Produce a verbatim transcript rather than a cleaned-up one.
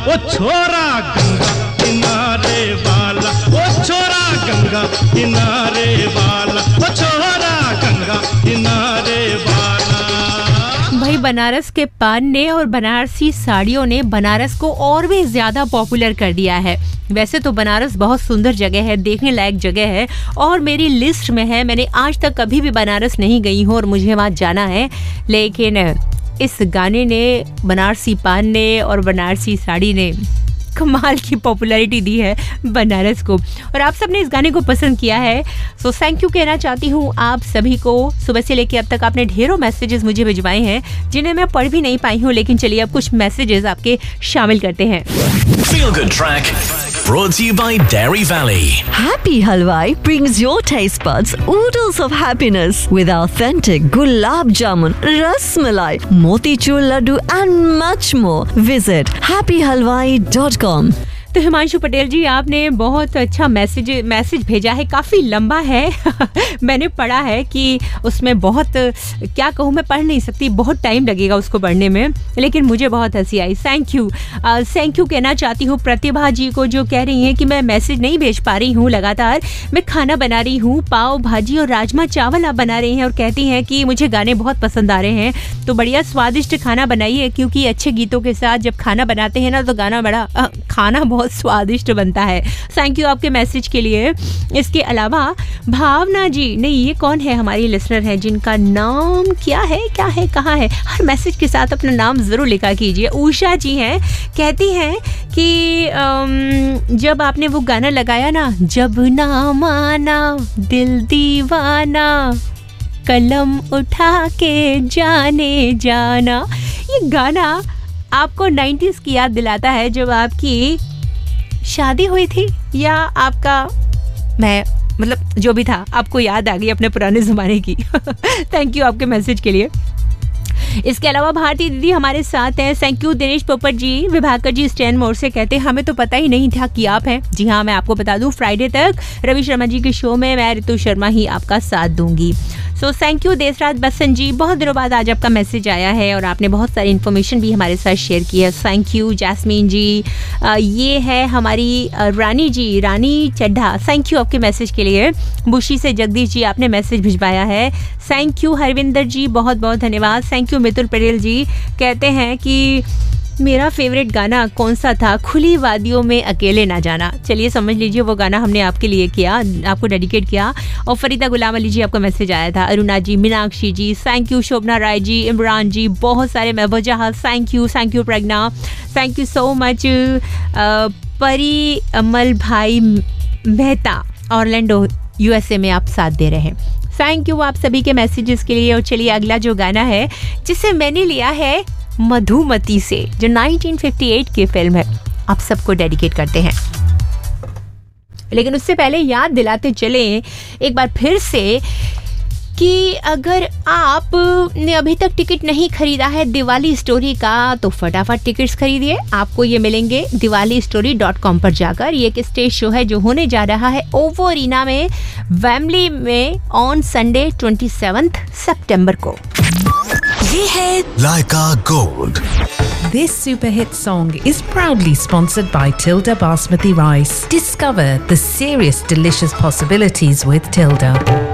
वो छोरा गंगा किनारे वाला, वो छोरा गंगा किनारे वाला, वो छोरा गंगा किनारे वाला। भाई बनारस के पान ने और बनारसी साड़ियों ने बनारस को और भी ज्यादा पॉपुलर कर दिया है। वैसे तो बनारस बहुत सुंदर जगह है, देखने लायक जगह है और मेरी लिस्ट में है। मैंने आज तक कभी भी बनारस नहीं गई हूँ और मुझे वहाँ जाना है, लेकिन इस गाने ने, बनारसी पान ने और बनारसी साड़ी ने कमाल की पॉपुलैरिटी दी है बनारस को और आप सबने इस गाने को पसंद किया है। सो थैंक यू कहना चाहती हूँ आप सभी को। सुबह से लेकर अब तक आपने ढेरों मैसेजेस मुझे भिजवाए हैं जिन्हें मैं पढ़ भी नहीं पाई हूँ, लेकिन चलिए अब कुछ मैसेजेस आपके शामिल करते हैं। Feel Good Track brought to you by Dairy Valley. Happy Halwai brings your taste buds oodles of happiness with authentic gulab jamun, ras malai, motichur laddu and much more. Visit happy halwai dot com. तो हिमांशु पटेल जी, आपने बहुत अच्छा message message भेजा है, काफ़ी लंबा है मैंने पढ़ा है कि उसमें बहुत, क्या कहूँ, मैं पढ़ नहीं सकती, बहुत टाइम लगेगा उसको पढ़ने में, लेकिन मुझे बहुत हंसी आई। थैंक यू थैंक यू कहना चाहती हूँ प्रतिभा जी को, जो कह रही हैं कि मैं मैसेज नहीं भेज पा रही हूँ लगातार, मैं खाना बना रही हूँ, पाव भाजी और राजमा चावल आप बना रही हैं और कहती हैं कि मुझे गाने बहुत पसंद आ रहे हैं। तो बढ़िया स्वादिष्ट खाना बनाइए, क्योंकि अच्छे गीतों के साथ जब खाना बनाते हैं ना तो गाना बड़ा आ, खाना बहुत स्वादिष्ट बनता है। थैंक यू आपके मैसेज के लिए। इसके अलावा भावना जी, नहीं ये कौन है, हमारी लिसनर है जिनका नाम क्या है, क्या है, कहाँ है, हर मैसेज के साथ अपना नाम ज़रूर लिखा कीजिए। उषा जी हैं, कहती हैं कि जब आपने वो गाना लगाया ना, जब ना माना दिल दीवाना, कलम उठा के जाने जाना, ये गाना आपको नाइंटीज़ की याद दिलाता है, जब आपकी शादी हुई थी या आपका, मैं मतलब जो भी था, आपको याद आ गई अपने पुराने ज़माने की। थैंक यू आपके मैसेज के लिए। इसके अलावा भारती दीदी हमारे साथ हैं। थैंक यू दिनेश पोपट जी, विभाकर जी स्टैन मोड़ से कहते हैं हमें तो पता ही नहीं था कि आप हैं। जी हाँ, मैं आपको बता दूं, फ्राइडे तक रवि शर्मा जी के शो में मैं ऋतु शर्मा ही आपका साथ दूंगी। सो थैंक यू देसराज बसन जी, बहुत दिनों बाद आज आपका मैसेज आया है और आपने बहुत सारी इन्फॉर्मेशन भी हमारे साथ शेयर की है। थैंक यू जैस्मीन जी। आ, ये है हमारी रानी जी, रानी चड्ढा, थैंक यू आपके मैसेज के लिए। बुशी से जगदीश जी, आपने मैसेज भिजवाया है, थैंक यू। हरविंदर जी, बहुत बहुत धन्यवाद। Thank you. मितुल पटेल जी कहते हैं कि मेरा फेवरेट गाना कौन सा था, खुली वादियों में अकेले ना जाना। चलिए समझ लीजिए वो गाना हमने आपके लिए किया, आपको डेडिकेट किया। और फरीदा गुलाम अली जी, आपका मैसेज आया था। अरुणा जी, मीनाक्षी जी, थैंक यू। शोभना राय जी, इमरान जी, बहुत सारे महबूजा, thank you thank you. Pragya, thank you so much. परी अमल भाई मेहता, ऑरलैंडो यूएसए में आप साथ दे रहे हैं। थैंक यू आप सभी के मैसेजेस के लिए। और चलिए अगला जो गाना है जिसे मैंने लिया है मधुमती से, जो नाइनटीन फिफ्टी एट की फिल्म है, आप सबको डेडिकेट करते हैं। लेकिन उससे पहले याद दिलाते चले एक बार फिर से कि अगर आपने अभी तक टिकट नहीं खरीदा है दिवाली स्टोरी का, तो फटाफट टिकट्स खरीदिए। आपको ये मिलेंगे दिवाली स्टोरी डॉट कॉम पर जाकर। ये एक स्टेज शो है जो होने जा रहा है ओवो अरीना में, वेम्बली में, ऑन संडे ट्वेंटी सेवन्थ सितंबर को। ये है Laika Gold. This super hit song is proudly sponsored by Tilda Basmati Rice. Discover the serious delicious possibilities with Tilda.